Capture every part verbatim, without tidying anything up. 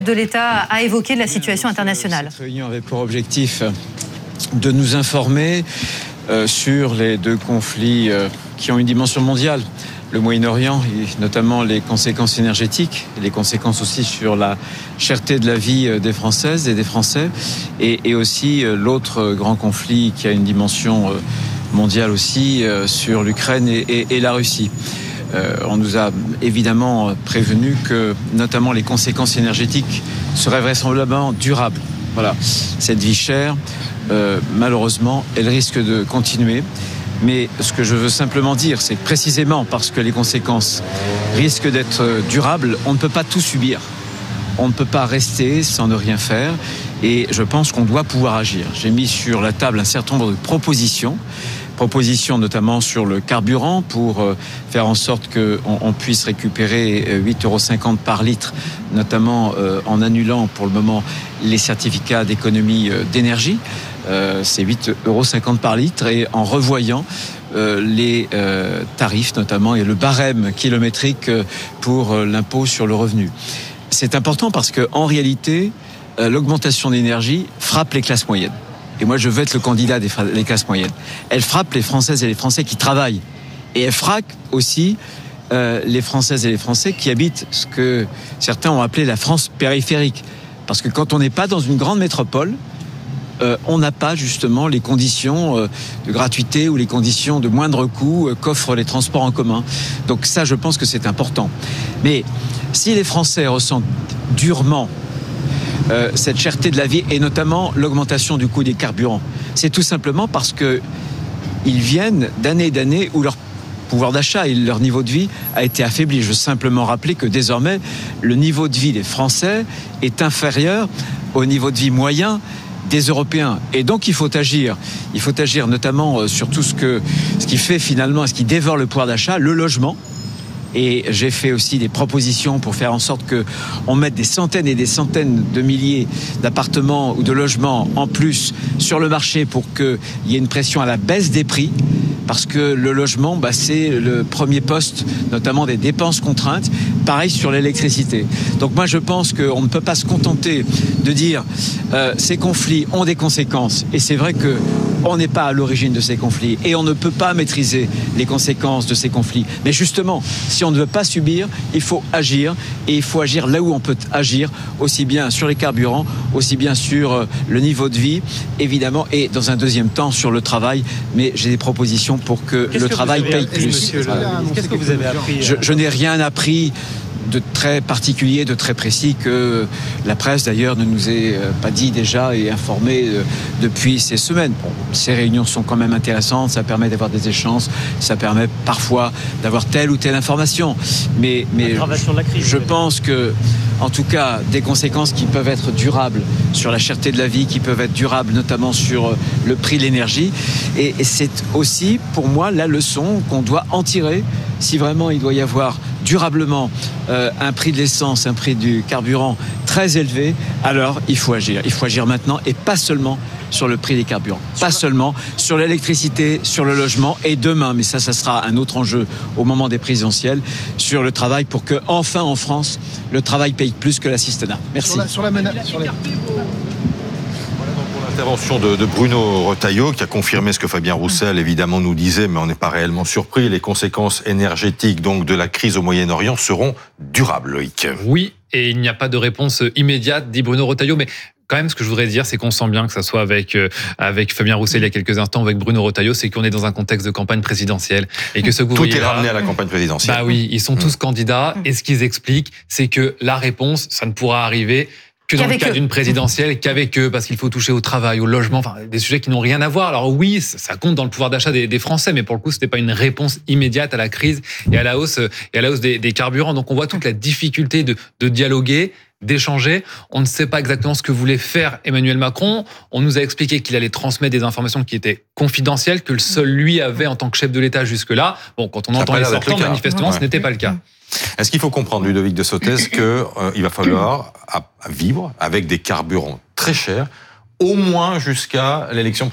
de l'État a évoqué de la situation internationale. Cette réunion avait pour objectif de nous informer euh, sur les deux conflits euh, qui ont une dimension mondiale. Le Moyen-Orient, et notamment les conséquences énergétiques, et les conséquences aussi sur la cherté de la vie des Françaises et des Français, et, et aussi euh, l'autre grand conflit qui a une dimension euh, mondiale aussi euh, sur l'Ukraine et, et, et la Russie. Euh, on nous a évidemment prévenu que notamment les conséquences énergétiques seraient vraisemblablement durables. Voilà, cette vie chère, euh, malheureusement, elle risque de continuer. Mais ce que je veux simplement dire, c'est que précisément parce que les conséquences risquent d'être durables, on ne peut pas tout subir. On ne peut pas rester sans ne rien faire. Et je pense qu'on doit pouvoir agir. J'ai mis sur la table un certain nombre de propositions. Propositions notamment sur le carburant pour faire en sorte qu'on on puisse récupérer huit euros cinquante par litre, notamment en annulant pour le moment les certificats d'économie d'énergie. Euh, c'est huit euros cinquante par litre et en revoyant euh, les euh, tarifs notamment et le barème kilométrique pour euh, l'impôt sur le revenu. C'est important parce que en réalité, euh, l'augmentation d'énergie frappe les classes moyennes. Et moi, je veux être le candidat des, des classes moyennes. Elle frappe les Françaises et les Français qui travaillent. Et elle frappe aussi euh, les Françaises et les Français qui habitent ce que certains ont appelé la France périphérique. Parce que quand on n'est pas dans une grande métropole, euh, on n'a pas justement les conditions euh, de gratuité ou les conditions de moindre coût euh, qu'offrent les transports en commun. Donc ça, je pense que c'est important. Mais si les Français ressentent durement Euh, cette cherté de la vie et notamment l'augmentation du coût des carburants, c'est tout simplement parce que ils viennent d'années et d'années où leur pouvoir d'achat et leur niveau de vie a été affaibli. Je veux simplement rappeler que désormais le niveau de vie des Français est inférieur au niveau de vie moyen des Européens. Et donc il faut agir. Il faut agir notamment sur tout ce que ce qui fait finalement, ce qui dévore le pouvoir d'achat, le logement. Et j'ai fait aussi des propositions pour faire en sorte qu'on mette des centaines et des centaines de milliers d'appartements ou de logements en plus sur le marché pour qu'il y ait une pression à la baisse des prix. Parce que le logement, bah, c'est le premier poste, notamment des dépenses contraintes. Pareil sur l'électricité. Donc moi, je pense qu'on ne peut pas se contenter de dire euh, ces conflits ont des conséquences. Et c'est vrai que on n'est pas à l'origine de ces conflits et on ne peut pas maîtriser les conséquences de ces conflits. Mais justement, si on ne veut pas subir, il faut agir et il faut agir là où on peut agir, aussi bien sur les carburants, aussi bien sur le niveau de vie, évidemment, et dans un deuxième temps sur le travail. Mais j'ai des propositions pour que Qu'est-ce le que travail paye appris, plus. Le... Qu'est-ce que vous avez appris Je, je n'ai rien appris de très particulier, de très précis, que la presse d'ailleurs ne nous ait pas dit déjà et informé depuis ces semaines. Bon, ces réunions sont quand même intéressantes, ça permet d'avoir des échanges, ça permet parfois d'avoir telle ou telle information. Mais, mais crise, je pense que, en tout cas, des conséquences qui peuvent être durables sur la cherté de la vie, qui peuvent être durables notamment sur le prix de l'énergie. Et, et c'est aussi, pour moi, la leçon qu'on doit en tirer si vraiment il doit y avoir durablement euh, un prix de l'essence, un prix du carburant très élevé, alors il faut agir. Il faut agir maintenant et pas seulement sur le prix des carburants. Pas seulement sur l'électricité, sur le logement et demain, mais ça, ça sera un autre enjeu au moment des présidentielles, sur le travail pour que, enfin en France, le travail paye plus que l'assistanat. Merci. Sur la, sur la menace, sur la... Intervention de, de Bruno Retailleau qui a confirmé ce que Fabien Roussel évidemment nous disait, mais on n'est pas réellement surpris. Les conséquences énergétiques donc de la crise au Moyen-Orient seront durables, Loïc. Oui, et il n'y a pas de réponse immédiate, dit Bruno Retailleau, mais quand même, ce que je voudrais dire, c'est qu'on sent bien que ça soit avec euh, avec Fabien Roussel il y a quelques instants, avec Bruno Retailleau, c'est qu'on est dans un contexte de campagne présidentielle et que ce tout est ramené à la campagne présidentielle. Bah oui, ils sont tous mmh. candidats et ce qu'ils expliquent, c'est que la réponse, ça ne pourra arriver que dans le cas d'une présidentielle, qu'avec eux, parce qu'il faut toucher au travail, au logement, enfin des sujets qui n'ont rien à voir. Alors oui, ça compte dans le pouvoir d'achat des, des Français, mais pour le coup, c'était pas une réponse immédiate à la crise et à la hausse et à la hausse des, des carburants. Donc on voit toute la difficulté de, de dialoguer, d'échanger. On ne sait pas exactement ce que voulait faire Emmanuel Macron. On nous a expliqué qu'il allait transmettre des informations qui étaient confidentielles, que le seul lui avait en tant que chef de l'État jusque-là. Bon, quand on entend les sortants, manifestement, ouais. ce n'était pas le cas. Est-ce qu'il faut comprendre, Ludovic de Sottès, qu'il euh, va falloir à, à vivre avec des carburants très chers, au moins jusqu'à l'élection présidentielle ?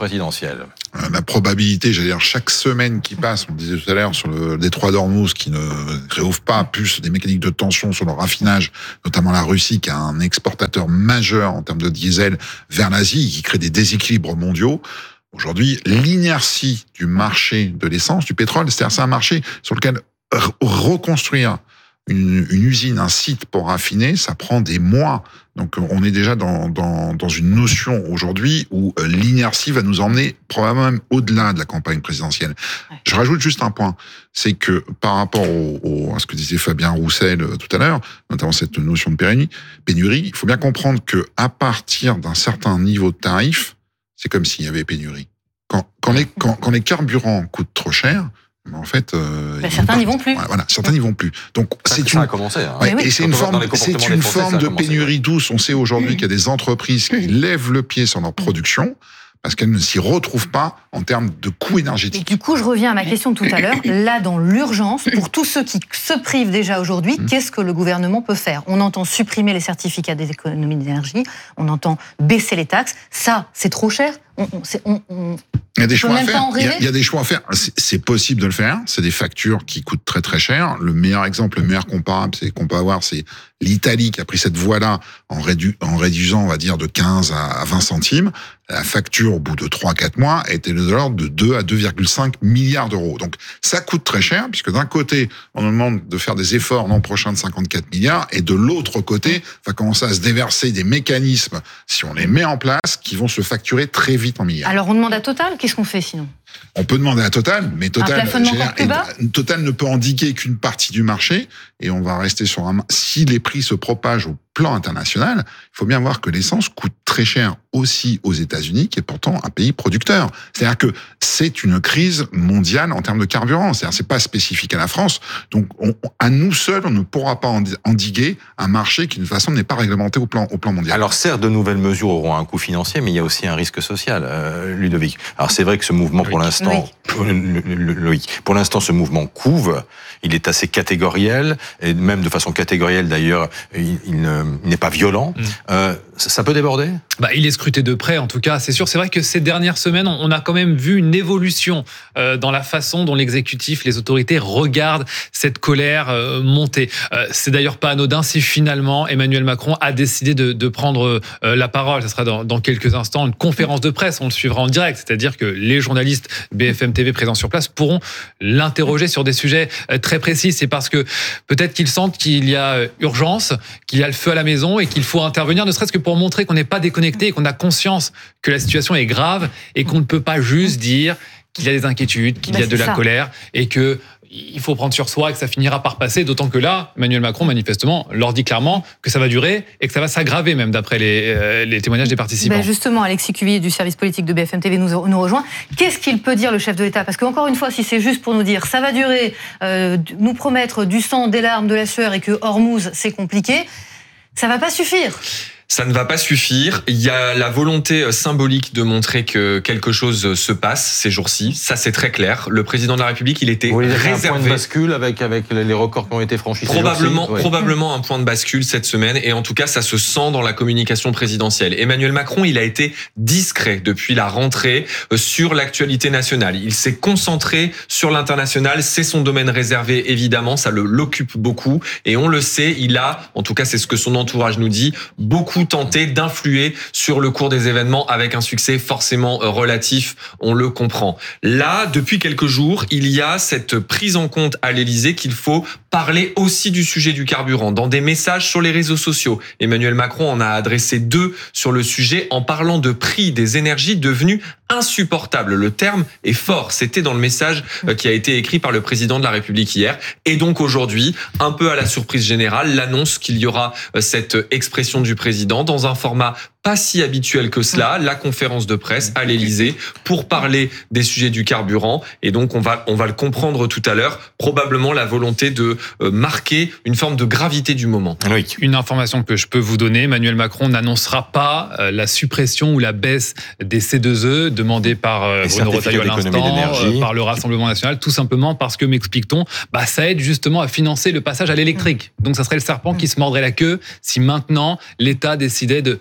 la probabilité, j'allais dire, chaque semaine qui passe, on le disait tout à l'heure, sur le détroit d'Ormuz, qui ne réouvre pas, plus des mécaniques de tension sur le raffinage, notamment la Russie, qui est un exportateur majeur en termes de diesel vers l'Asie, qui crée des déséquilibres mondiaux. Aujourd'hui, l'inertie du marché de l'essence, du pétrole, c'est-à-dire c'est un marché sur lequel reconstruire une, une usine, un site pour raffiner, ça prend des mois. Donc on est déjà dans, dans, dans une notion aujourd'hui où l'inertie va nous emmener probablement même au-delà de la campagne présidentielle. Ouais. Je rajoute juste un point, c'est que par rapport au, au, à ce que disait Fabien Roussel tout à l'heure, notamment cette notion de pénurie, pénurie, il faut bien comprendre que à partir d'un certain niveau de tarif, c'est comme s'il y avait pénurie. Quand, quand, les, quand, quand les carburants coûtent trop cher, en fait, euh, ben, certains n'y vont plus. Voilà, certains n'y vont plus. Donc ça, c'est ça une. a commencé. Hein. Ouais, oui. Et c'est une forme, c'est une forme de pénurie douce. On sait aujourd'hui qu'il y a des entreprises qui lèvent le pied sur leur production parce qu'elles ne s'y retrouvent pas en termes de coûts énergétiques. Et du coup, je reviens à ma question de tout à l'heure. Là, dans l'urgence, pour tous ceux qui se privent déjà aujourd'hui, mmh. qu'est-ce que le gouvernement peut faire ? On entend supprimer les certificats des économies d'énergie, on entend baisser les taxes. Ça, c'est trop cher. On, on, c'est, on, on... Il y a des choix à faire. Il y, a, il y a des choix à faire. C'est, c'est possible de le faire. C'est des factures qui coûtent très très cher. Le meilleur exemple, le meilleur comparable, c'est qu'on peut avoir, c'est l'Italie qui a pris cette voie-là en, rédu, en réduisant, on va dire, de quinze à vingt centimes. La facture, au bout de trois à quatre mois, était de l'ordre de deux à deux virgule cinq milliards d'euros. Donc, ça coûte très cher, puisque d'un côté, on nous demande de faire des efforts l'an prochain de cinquante-quatre milliards, et de l'autre côté, va commencer à se déverser des mécanismes, si on les met en place, qui vont se facturer très vite en milliards. Alors, on demande à Total, qu'est-ce qu'on fait sinon ? On peut demander à Total, mais Total, dire, Total ne peut endiguer qu'une partie du marché, et on va rester sur un... Si les prix se propagent au plan international, il faut bien voir que l'essence coûte très cher aussi aux États-Unis, qui est pourtant un pays producteur. C'est-à-dire que c'est une crise mondiale en termes de carburant. C'est-à-dire c'est pas spécifique à la France. Donc, on, à nous seuls, on ne pourra pas endiguer un marché qui, de toute façon, n'est pas réglementé au plan, au plan mondial. Alors, certes, de nouvelles mesures auront un coût financier, mais il y a aussi un risque social, euh, Ludovic. Alors, c'est vrai que ce mouvement, pour l'instant, oui. Loïc, pour l'instant, ce mouvement couve. Il est assez catégoriel, et même de façon catégorielle, d'ailleurs, il, il, ne, il n'est pas violent. Mmh. Euh, ça, ça peut déborder ? Bah, il est scruté de près, en tout cas, c'est sûr. C'est vrai que ces dernières semaines, on a quand même vu une évolution euh, dans la façon dont l'exécutif, les autorités regardent cette colère euh, monter. Euh, c'est d'ailleurs pas anodin si finalement Emmanuel Macron a décidé de, de prendre euh, la parole. Ça sera dans, dans quelques instants une conférence de presse. On le suivra en direct, c'est-à-dire que les journalistes B F M T V présents sur place pourront l'interroger sur des sujets euh, très précis. C'est parce que peut-être qu'ils sentent qu'il y a urgence, qu'il y a le feu à la maison et qu'il faut intervenir, ne serait-ce que pour montrer qu'on n'est pas déconnecté et qu'on a conscience que la situation est grave et qu'on ne peut pas juste dire qu'il y a des inquiétudes, qu'il bah y a de la ça. colère et que il faut prendre sur soi et que ça finira par passer, d'autant que là, Emmanuel Macron, manifestement, leur dit clairement que ça va durer et que ça va s'aggraver même, d'après les, euh, les témoignages des participants. Ben justement, Alexis Cuvillier du service politique de B F M T V nous, nous rejoint. Qu'est-ce qu'il peut dire, le chef de l'État ? Parce qu'encore une fois, si c'est juste pour nous dire ça va durer, euh, nous promettre du sang, des larmes, de la sueur et que Hormuz, c'est compliqué, ça va pas suffire. Ça ne va pas suffire. Il y a la volonté symbolique de montrer que quelque chose se passe ces jours-ci. Ça, c'est très clair. Le président de la République, il était Vous voulez réservé. Un point de bascule avec, avec les records qui ont été franchis Probablement, ces jours-ci. probablement un point de bascule cette semaine. Et en tout cas, ça se sent dans la communication présidentielle. Emmanuel Macron, il a été discret depuis la rentrée sur l'actualité nationale. Il s'est concentré sur l'international. C'est son domaine réservé, évidemment. Ça le, l'occupe beaucoup. Et on le sait, il a, en tout cas, c'est ce que son entourage nous dit, beaucoup tenté d'influer sur le cours des événements avec un succès forcément relatif, on le comprend. Là, depuis quelques jours, il y a cette prise en compte à l'Élysée qu'il faut parler aussi du sujet du carburant dans des messages sur les réseaux sociaux. Emmanuel Macron en a adressé deux sur le sujet en parlant de prix des énergies devenus insupportables. Le terme est fort. C'était dans le message qui a été écrit par le président de la République hier. Et donc aujourd'hui, un peu à la surprise générale, l'annonce qu'il y aura cette expression du président dans un format pas si habituel que cela, la conférence de presse à l'Élysée pour parler des sujets du carburant. Et donc, on va, on va le comprendre tout à l'heure, probablement la volonté de marquer une forme de gravité du moment. Oui. Une information que je peux vous donner, Emmanuel Macron n'annoncera pas la suppression ou la baisse des C deux E demandée par Bruno Retailleau à l'instant, par le Rassemblement national, tout simplement parce que, m'explique-t-on, bah, ça aide justement à financer le passage à l'électrique. Donc, ça serait le serpent qui se mordrait la queue si maintenant l'État décidait de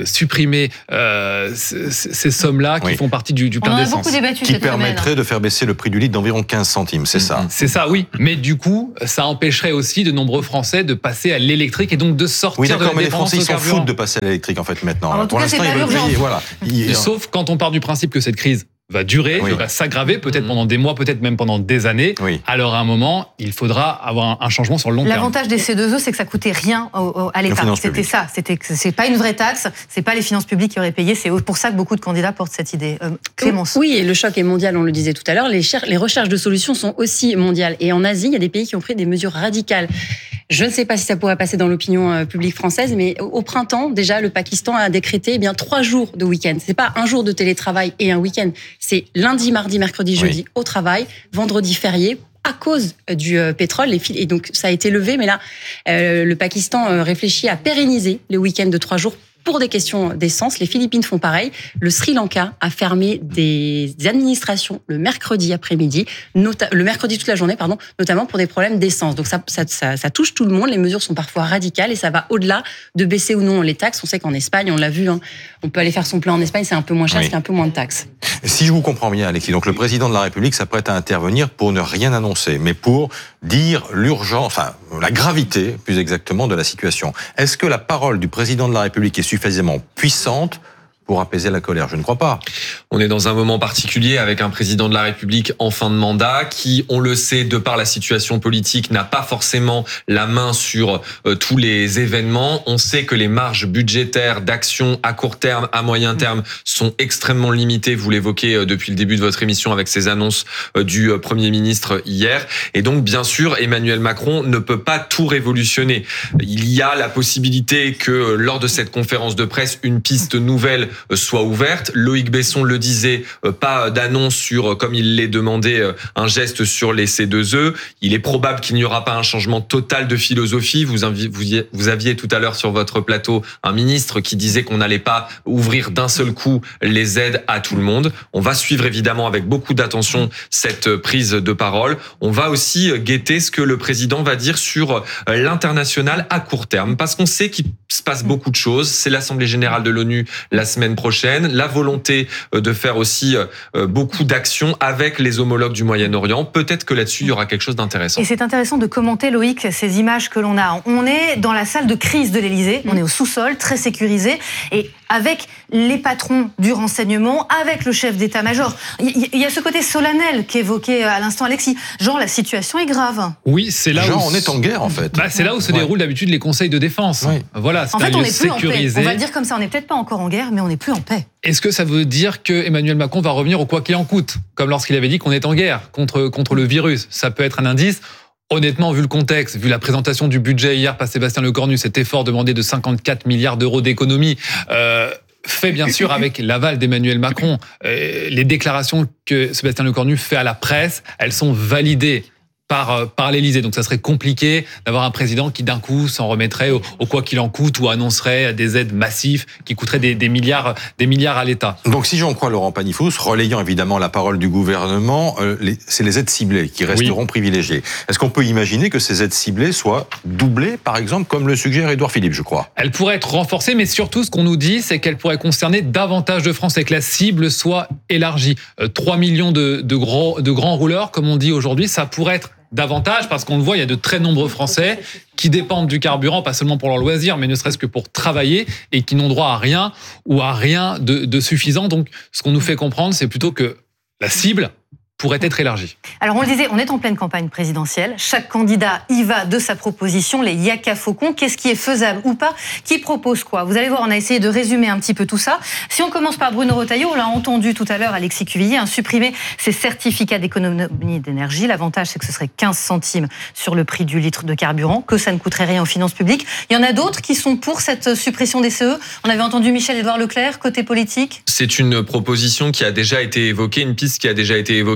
supprimer euh, c- ces sommes-là qui oui. font partie du, du plein On en a d'essence. beaucoup débattu Qui cette permettrait semaine. de faire baisser le prix du litre d'environ quinze centimes, c'est ça. C'est ça, oui. Mais du coup, ça empêcherait aussi de nombreux Français de passer à l'électrique et donc de sortir Oui, de d'accord, la mais les dépendance Français, ils au s'en carburant. foutent de passer à l'électrique, en fait, maintenant. Alors, en tout Pour cas, c'est l'instant, pas ils veulent l'urgence. payer, voilà. Ils- Sauf quand on part du principe que cette crise va durer, Oui. va s'aggraver, peut-être pendant des mois, peut-être même pendant des années. Oui. Alors à un moment, il faudra avoir un, un changement sur le long terme. L'avantage des C deux E, c'est que ça coûtait rien au, au, à l'État. finances C'était publiques. ça. C'était que c'est pas une vraie taxe. C'est pas les finances publiques qui auraient payé. C'est pour ça que beaucoup de candidats portent cette idée. Euh, Clémence. Oui, et le choc est mondial, on le disait tout à l'heure. Les, cher- les recherches de solutions sont aussi mondiales. Et en Asie, il y a des pays qui ont pris des mesures radicales. Je ne sais pas si ça pourrait passer dans l'opinion euh, publique française, mais au, au printemps, déjà, le Pakistan a décrété eh bien trois jours de week-end. C'est pas un jour de télétravail et un week-end. C'est lundi, mardi, mercredi, jeudi Oui. au travail, vendredi férié, à cause du euh, pétrole. Les fil- et donc, ça a été levé, mais là, euh, le Pakistan euh, réfléchit à pérenniser le week-end de trois jours pour des questions d'essence. Les Philippines font pareil. Le Sri Lanka a fermé des administrations le mercredi après-midi, nota- le mercredi toute la journée, pardon, notamment pour des problèmes d'essence. Donc ça, ça, ça, ça touche tout le monde. Les mesures sont parfois radicales et ça va au-delà de baisser ou non les taxes. On sait qu'en Espagne, on l'a vu, hein, on peut aller faire son plein en Espagne, c'est un peu moins cher, Oui. c'est un peu moins de taxes. Si je vous comprends bien, Alexis, donc le président de la République s'apprête à intervenir pour ne rien annoncer, mais pour dire l'urgence, enfin la gravité, plus exactement, de la situation. Est-ce que la parole du président de la République est suffisamment puissante pour apaiser la colère? Je ne crois pas. On est dans un moment particulier avec un président de la République en fin de mandat qui, on le sait, de par la situation politique, n'a pas forcément la main sur euh, tous les événements. On sait que les marges budgétaires d'action à court terme, à moyen terme sont extrêmement limitées. Vous l'évoquez euh, depuis le début de votre émission avec ces annonces euh, du euh, Premier ministre hier. Et donc, bien sûr, Emmanuel Macron ne peut pas tout révolutionner. Il y a la possibilité que euh, lors de cette conférence de presse, une piste nouvelle soit ouverte. Loïc Besson le disait, pas d'annonce sur, comme il l'est demandé, un geste sur les C deux E. Il est probable qu'il n'y aura pas un changement total de philosophie. Vous, vous aviez tout à l'heure sur votre plateau un ministre qui disait qu'on n'allait pas ouvrir d'un seul coup les aides à tout le monde. On va suivre évidemment avec beaucoup d'attention cette prise de parole. On va aussi guetter ce que le président va dire sur l'international à court terme, parce qu'on sait qu'il se passe beaucoup de choses. C'est l'Assemblée générale de l'ONU la semaine prochaine, la volonté de faire aussi beaucoup d'actions avec les homologues du Moyen-Orient. Peut-être que là-dessus, il y aura quelque chose d'intéressant. Et c'est intéressant de commenter, Loïc, ces images que l'on a. On est dans la salle de crise de l'Élysée, on est au sous-sol, très sécurisé, et avec les patrons du renseignement, avec le chef d'état-major. Il y a ce côté solennel qu'évoquait à l'instant Alexis. Genre, la situation est grave. Oui, c'est là Genre, où... on est en guerre, en fait. Bah, c'est là où se Ouais. déroulent d'habitude les conseils de défense. Oui. Voilà, c'est En un fait, lieu on n'est plus en paix. sécurisé. On va le dire comme ça, on n'est peut-être pas encore en guerre, mais on n'est plus en paix. Est-ce que ça veut dire que Emmanuel Macron va revenir au quoi qu'il en coûte, comme lorsqu'il avait dit qu'on est en guerre contre, contre le virus? Ça peut être un indice. Honnêtement, vu le contexte, vu la présentation du budget hier par Sébastien Lecornu, cet effort demandé de cinquante-quatre milliards d'euros d'économie, euh, fait bien sûr avec l'aval d'Emmanuel Macron. Euh, les déclarations que Sébastien Lecornu fait à la presse, elles sont validées par, par l'Élysée. Donc ça serait compliqué d'avoir un président qui d'un coup s'en remettrait au, au quoi qu'il en coûte ou annoncerait des aides massives qui coûteraient des, des milliards, des milliards à l'État. Donc si j'en crois Laurent Pagny-Fous, relayant évidemment la parole du gouvernement, euh, les, c'est les aides ciblées qui resteront oui. privilégiées. Est-ce qu'on peut imaginer que ces aides ciblées soient doublées, par exemple, comme le suggère Édouard Philippe, je crois? Elles pourraient être renforcées, mais surtout ce qu'on nous dit, c'est qu'elles pourraient concerner davantage de Français, que la cible soit élargie. Euh, trois millions de, de, gros, de grands rouleurs, comme on dit aujourd'hui, ça pourrait être davantage, parce qu'on le voit, il y a de très nombreux Français qui dépendent du carburant, pas seulement pour leur loisir, mais ne serait-ce que pour travailler, et qui n'ont droit à rien ou à rien de, de suffisant. Donc, ce qu'on nous fait comprendre, c'est plutôt que la cible pourrait être élargie. Alors on le disait, on est en pleine campagne présidentielle. Chaque candidat y va de sa proposition, les yaka faucons. Qu'est-ce qui est faisable ou pas? Qui propose quoi? Vous allez voir, on a essayé de résumer un petit peu tout ça. Si on commence par Bruno Retailleau, on l'a entendu tout à l'heure, Alexis Cuvillier, hein, supprimer ces certificats d'économie d'énergie. L'avantage, c'est que ce serait quinze centimes sur le prix du litre de carburant, que ça ne coûterait rien aux finances publiques. Il y en a d'autres qui sont pour cette suppression des C E. On avait entendu Michel-Édouard Leclerc, côté politique. C'est une proposition qui a déjà été évoquée, une piste qui a déjà été évoquée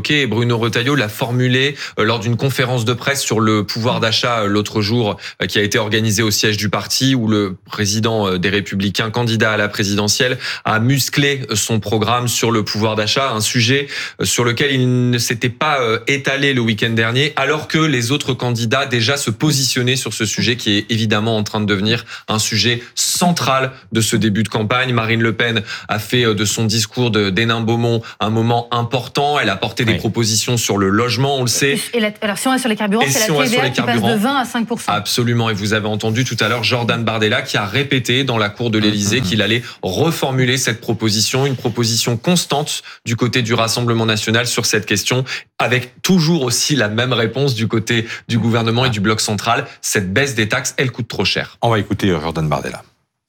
évoqué, et Bruno Retailleau l'a formulé lors d'une conférence de presse sur le pouvoir d'achat l'autre jour, qui a été organisée au siège du parti, où le président des Républicains, candidat à la présidentielle, a musclé son programme sur le pouvoir d'achat, un sujet sur lequel il ne s'était pas étalé le week-end dernier, alors que les autres candidats déjà se positionnaient sur ce sujet qui est évidemment en train de devenir un sujet central de ce début de campagne. Marine Le Pen a fait de son discours de d'Hénin-Beaumont un moment important. Elle a porté oui. des propositions sur le logement, on le sait. Et la, alors si on est sur les carburants, c'est si la T V A qui passe de vingt à cinq pour cent. Absolument. Et vous avez entendu tout à l'heure Jordan Bardella qui a répété dans la cour de l'Élysée mmh. qu'il allait reformuler cette proposition, une proposition constante du côté du Rassemblement national sur cette question, avec toujours aussi la même réponse du côté du gouvernement et du bloc central. Cette baisse des taxes, elle coûte trop cher. On va écouter Jordan Bardella.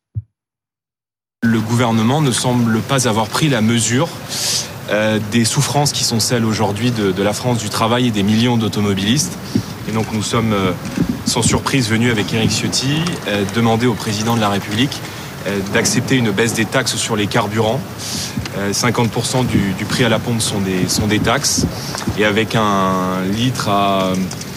Le gouvernement ne semble pas avoir pris la mesure euh, des souffrances qui sont celles aujourd'hui de, de la France du travail et des millions d'automobilistes. Et donc nous sommes, euh, sans surprise, venus avec Éric Ciotti euh, demander au président de la République euh, d'accepter une baisse des taxes sur les carburants. Euh, cinquante pour cent du, du prix à la pompe sont des, sont des taxes. Et avec un litre à,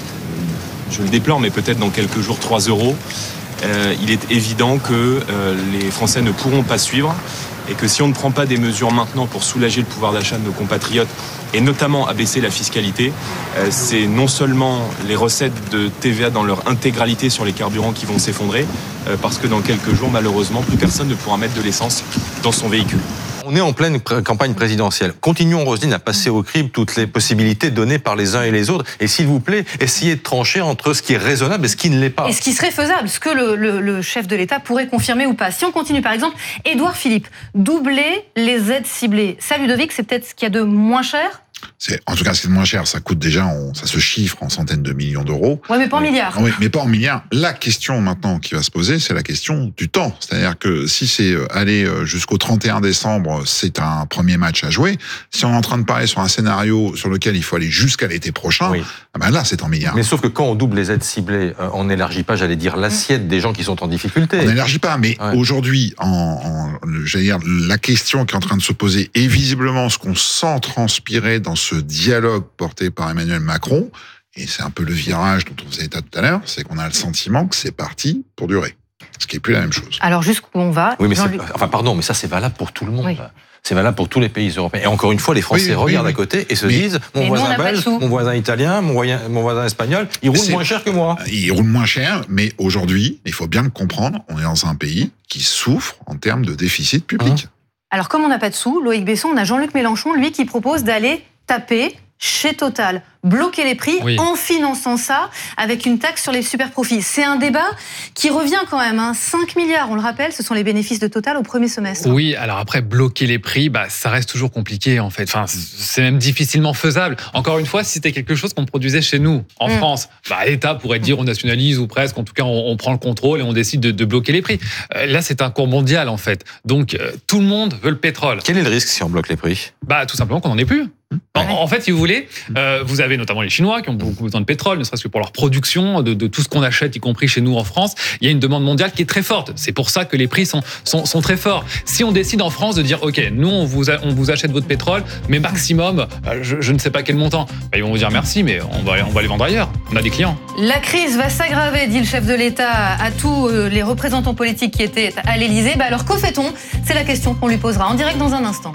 je le déplore, mais peut-être dans quelques jours, trois euros, euh, il est évident que euh, les Français ne pourront pas suivre. Et que si on ne prend pas des mesures maintenant pour soulager le pouvoir d'achat de nos compatriotes, et notamment abaisser la fiscalité, euh, c'est non seulement les recettes de T V A dans leur intégralité sur les carburants qui vont s'effondrer, euh, parce que dans quelques jours, malheureusement, plus personne ne pourra mettre de l'essence dans son véhicule. On est en pleine campagne présidentielle. Continuons, Roselyne, à passer au crible toutes les possibilités données par les uns et les autres. Et s'il vous plaît, essayez de trancher entre ce qui est raisonnable et ce qui ne l'est pas. Et ce qui serait faisable, ce que le, le, le chef de l'État pourrait confirmer ou pas. Si on continue, par exemple, Édouard Philippe, doubler les aides ciblées. Ça, Ludovic, c'est peut-être ce qu'il y a de moins cher ? C'est, en tout cas, c'est moins cher. Ça coûte déjà, on, ça se chiffre en centaines de millions d'euros. Oui, mais pas en milliards. Oui, mais pas en milliards. La question maintenant qui va se poser, c'est la question du temps. C'est-à-dire que si c'est aller jusqu'au trente et un décembre, c'est un premier match à jouer. Si on est en train de parler sur un scénario sur lequel il faut aller jusqu'à l'été prochain, oui. ben là, c'est en milliards. Mais sauf que quand on double les aides ciblées, on n'élargit pas, j'allais dire, l'assiette des gens qui sont en difficulté. On n'élargit pas, mais ouais. aujourd'hui, en, en, j'allais dire, la question qui est en train de se poser, et visiblement ce qu'on sent transpirer dans ce dialogue porté par Emmanuel Macron, et c'est un peu le virage dont on faisait état tout à l'heure, c'est qu'on a le sentiment que c'est parti pour durer. Ce qui n'est plus la même chose. Alors, jusqu'où on va Oui, mais c'est, enfin, pardon, mais ça, c'est valable pour tout le monde. Oui. C'est valable pour tous les pays européens. Et encore une fois, les Français oui, oui, regardent oui, oui. à côté et se mais, disent mon voisin belge, mon voisin italien, mon voisin, mon voisin espagnol, ils roulent c'est, moins cher que moi. Ils roulent moins cher, mais aujourd'hui, il faut bien le comprendre, on est dans un pays qui souffre en termes de déficit public. Hum. Alors, comme on n'a pas de sous, Loïc Besson, on a Jean-Luc Mélenchon, lui, qui propose d'aller taper chez Total, bloquer les prix oui. en finançant ça avec une taxe sur les super-profits. C'est un débat qui revient quand même. Hein. cinq milliards, on le rappelle, ce sont les bénéfices de Total au premier semestre. Oui, alors après, bloquer les prix, bah, ça reste toujours compliqué en fait. Enfin, c'est même difficilement faisable. Encore une fois, si c'était quelque chose qu'on produisait chez nous, en mmh. France, bah, l'État pourrait dire on nationalise ou presque, en tout cas on, on prend le contrôle et on décide de, de bloquer les prix. Euh, là, c'est un cours mondial en fait. Donc, euh, tout le monde veut le pétrole. Quel est le risque si on bloque les prix ? Bah, tout simplement qu'on n'en ait plus. En, en fait, si vous voulez, euh, vous avez notamment les Chinois qui ont beaucoup besoin de pétrole, ne serait-ce que pour leur production, de, de tout ce qu'on achète, y compris chez nous en France. Il y a une demande mondiale qui est très forte. C'est pour ça que les prix sont, sont, sont très forts. Si on décide en France de dire, OK, nous, on vous, a, on vous achète votre pétrole, mais maximum, euh, je, je ne sais pas quel montant, bah, ils vont vous dire merci, mais on va, on va les vendre ailleurs. On a des clients. La crise va s'aggraver, dit le chef de l'État à tous les représentants politiques qui étaient à l'Élysée. Bah, alors, qu'au fait-on ? C'est la question qu'on lui posera en direct dans un instant.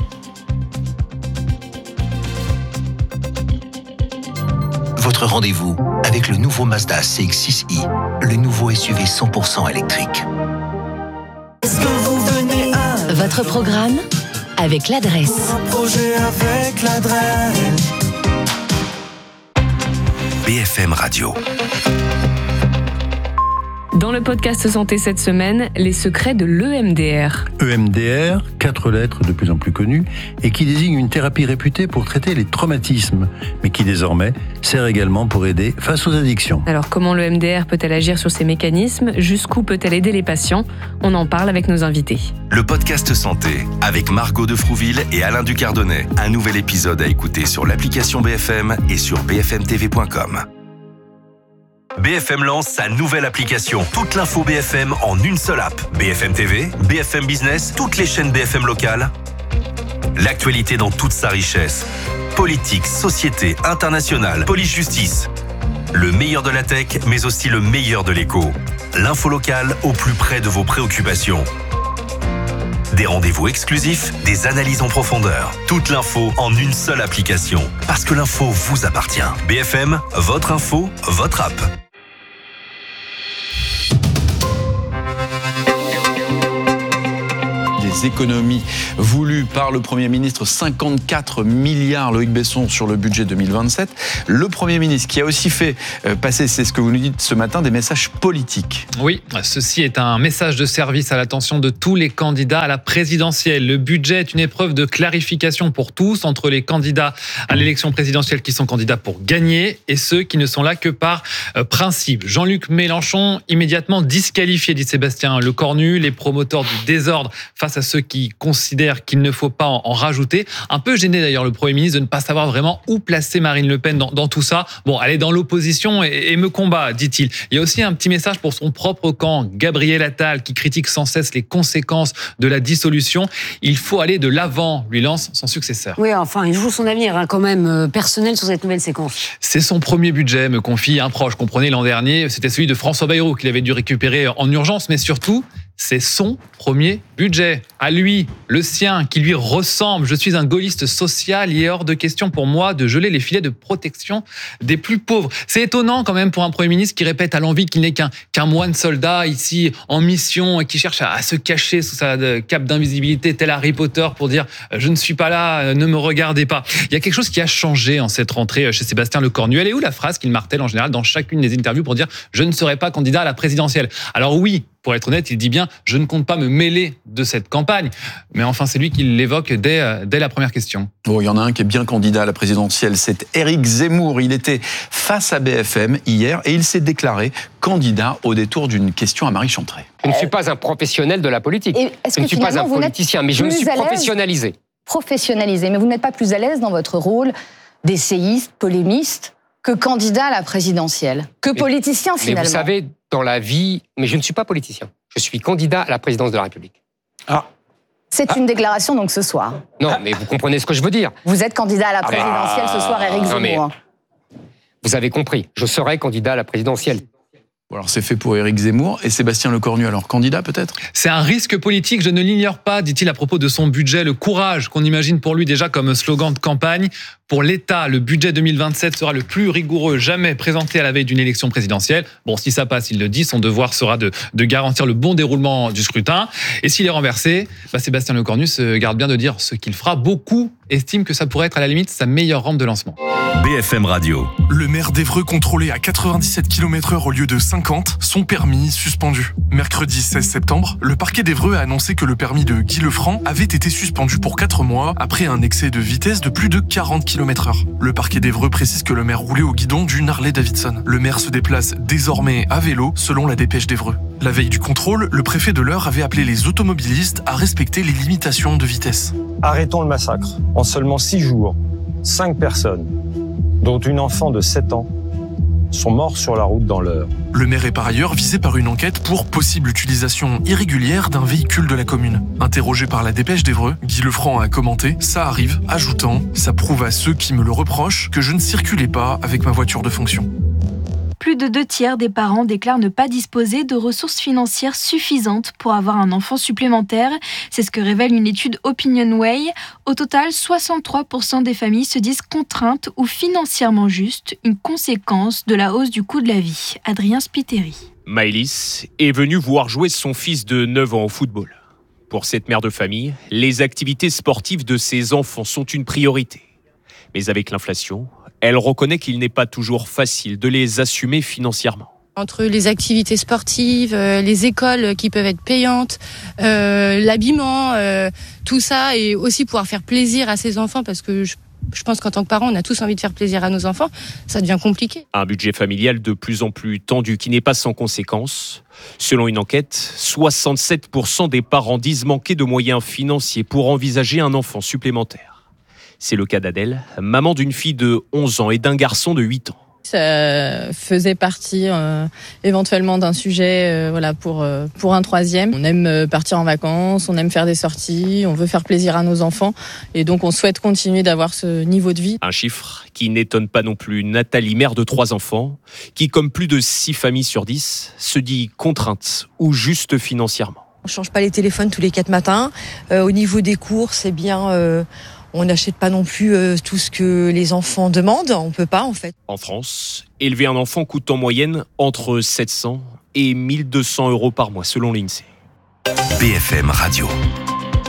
Votre rendez-vous avec le nouveau Mazda C X six i, le nouveau S U V cent pour cent électrique. Est-ce que vous venez à... Votre programme avec l'adresse. Un projet avec l'adresse. B F M Radio. Dans le podcast Santé cette semaine, les secrets de l'E M D R. E M D R, quatre lettres de plus en plus connues, et qui désigne une thérapie réputée pour traiter les traumatismes, mais qui désormais sert également pour aider face aux addictions. Alors comment l'E M D R peut-elle agir sur ces mécanismes ? Jusqu'où peut-elle aider les patients ? On en parle avec nos invités. Le podcast Santé, avec Margot de Frouville et Alain Ducardonnet. Un nouvel épisode à écouter sur l'application B F M et sur b f m t v point com. B F M lance sa nouvelle application. Toute l'info B F M en une seule app. B F M T V, B F M Business, toutes les chaînes B F M locales. L'actualité dans toute sa richesse. politique, société, internationale, police-justice. Le meilleur de la tech, mais aussi le meilleur de l'écho. L'info locale au plus près de vos préoccupations. Des rendez-vous exclusifs, des analyses en profondeur. Toute l'info en une seule application. Parce que l'info vous appartient. B F M, votre info, votre app. Économies voulues par le Premier ministre, cinquante-quatre milliards, Loïc Besson, sur le budget deux mille vingt-sept. Le Premier ministre qui a aussi fait passer, c'est ce que vous nous dites ce matin, des messages politiques. Oui, ceci est un message de service à l'attention de tous les candidats à la présidentielle. Le budget est une épreuve de clarification pour tous, entre les candidats à l'élection présidentielle qui sont candidats pour gagner et ceux qui ne sont là que par principe. Jean-Luc Mélenchon, immédiatement disqualifié, dit Sébastien Lecornu, les promoteurs du désordre face à ceux qui considèrent qu'il ne faut pas en rajouter. Un peu gêné d'ailleurs le Premier ministre de ne pas savoir vraiment où placer Marine Le Pen dans, dans tout ça. Bon, elle est dans l'opposition et, et me combat, dit-il. Il y a aussi un petit message pour son propre camp, Gabriel Attal, qui critique sans cesse les conséquences de la dissolution. Il faut aller de l'avant, lui lance son successeur. Oui, enfin, il joue son avenir hein, quand même euh, personnel sur cette nouvelle séquence. C'est son premier budget, me confie un proche. Comprenez, l'an dernier, c'était celui de François Bayrou qu'il avait dû récupérer en urgence, mais surtout, c'est son premier budget. À lui, le sien, qui lui ressemble. Je suis un gaulliste social. Il est hors de question pour moi de geler les filets de protection des plus pauvres. C'est étonnant quand même pour un Premier ministre qui répète à l'envi qu'il n'est qu'un, qu'un moine soldat ici en mission et qui cherche à, à se cacher sous sa cape d'invisibilité tel Harry Potter pour dire « je ne suis pas là, ne me regardez pas ». Il y a quelque chose qui a changé en cette rentrée chez Sébastien Lecornu. Elle est où la phrase qu'il martèle en général dans chacune des interviews pour dire « je ne serai pas candidat à la présidentielle ». Alors oui, pour être honnête, il dit bien « je ne compte pas me mêler de cette campagne ». Mais enfin, c'est lui qui l'évoque dès, dès la première question. Bon, il y en a un qui est bien candidat à la présidentielle, c'est Éric Zemmour. Il était face à B F M hier et il s'est déclaré candidat au détour d'une question à Marie Chantrey. Je ne suis pas un professionnel de la politique. Je ne suis pas un politicien, mais je me suis professionnalisé. Professionnalisé, mais vous n'êtes pas plus à l'aise dans votre rôle d'essayiste, polémiste, que candidat à la présidentielle, que mais, politicien finalement. Mais vous savez, dans la vie, mais je ne suis pas politicien. Je suis candidat à la présidence de la République. Ah. C'est ah. une déclaration donc ce soir. Non, mais vous comprenez ce que je veux dire. Vous êtes candidat à la présidentielle ah. ce soir, Éric Zemmour. Vous avez compris, je serai candidat à la présidentielle. Alors c'est fait pour Éric Zemmour et Sébastien Lecornu, alors candidat peut-être ? C'est un risque politique, je ne l'ignore pas, dit-il à propos de son budget, le courage qu'on imagine pour lui déjà comme slogan de campagne. Pour l'État, le budget deux mille vingt-sept sera le plus rigoureux jamais présenté à la veille d'une élection présidentielle. Bon, si ça passe, il le dit, son devoir sera de, de garantir le bon déroulement du scrutin. Et s'il est renversé, bah Sébastien Lecornu se garde bien de dire ce qu'il fera. Beaucoup estiment que ça pourrait être à la limite sa meilleure rampe de lancement. B F M Radio. Le maire d'Évreux contrôlé à quatre-vingt-dix-sept kilomètres heure au lieu de cinquante, son permis suspendu. Mercredi seize septembre, le parquet d'Évreux a annoncé que le permis de Guy Lefranc avait été suspendu pour quatre mois après un excès de vitesse de plus de quarante kilomètres heure. Le parquet d'Évreux précise que le maire roulait au guidon d'une Harley Davidson. Le maire se déplace désormais à vélo, selon la dépêche d'Évreux. La veille du contrôle, le préfet de l'Eure avait appelé les automobilistes à respecter les limitations de vitesse. Arrêtons le massacre. En seulement six jours, cinq personnes, dont une enfant de sept ans, sont morts sur la route dans l'Eure. Le maire est par ailleurs visé par une enquête pour possible utilisation irrégulière d'un véhicule de la commune. Interrogé par la dépêche d'Évreux, Guy Lefranc a commenté « Ça arrive », ajoutant « Ça prouve à ceux qui me le reprochent que je ne circulais pas avec ma voiture de fonction ». Plus de deux tiers des parents déclarent ne pas disposer de ressources financières suffisantes pour avoir un enfant supplémentaire. C'est ce que révèle une étude OpinionWay. Au total, soixante-trois pour cent des familles se disent contraintes ou financièrement justes, une conséquence de la hausse du coût de la vie. Adrien Spiteri. Maëlys est venue voir jouer son fils de neuf ans au football. Pour cette mère de famille, les activités sportives de ses enfants sont une priorité. Mais avec l'inflation, elle reconnaît qu'il n'est pas toujours facile de les assumer financièrement. Entre les activités sportives, euh, les écoles qui peuvent être payantes, euh, l'habillement, euh, tout ça, et aussi pouvoir faire plaisir à ses enfants, parce que je, je pense qu'en tant que parents, on a tous envie de faire plaisir à nos enfants, ça devient compliqué. Un budget familial de plus en plus tendu qui n'est pas sans conséquences. Selon une enquête, soixante-sept pour cent des parents disent manquer de moyens financiers pour envisager un enfant supplémentaire. C'est le cas d'Adèle, maman d'une fille de onze ans et d'un garçon de huit ans. Ça faisait partie euh, éventuellement d'un sujet euh, voilà, pour, euh, pour un troisième. On aime partir en vacances, on aime faire des sorties, on veut faire plaisir à nos enfants et donc on souhaite continuer d'avoir ce niveau de vie. Un chiffre qui n'étonne pas non plus Nathalie, mère de trois enfants, qui, comme plus de six familles sur dix, se dit contrainte ou juste financièrement. On ne change pas les téléphones tous les quatre matins. Euh, au niveau des courses, eh bien... Euh On n'achète pas non plus euh, tout ce que les enfants demandent, on peut pas en fait. En France, élever un enfant coûte en moyenne entre sept cents et mille deux cents euros par mois selon l'Insee. B F M Radio.